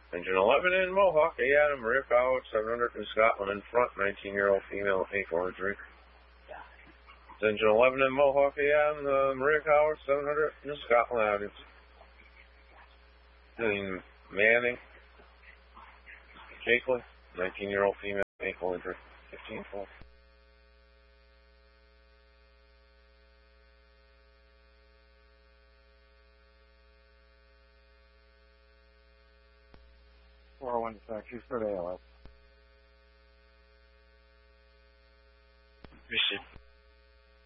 Engine 11 in Mohawk, A. Adam, Maria Powell, 700 in Scotland in front, 19-year-old female, ankle injury. Engine 11 in Mohawk, A. Adam, Maria Powell, 700 in Scotland. Then Manning, Jakeley, 19-year-old female, ankle injury, 15-4. She's for the ALS. Receive.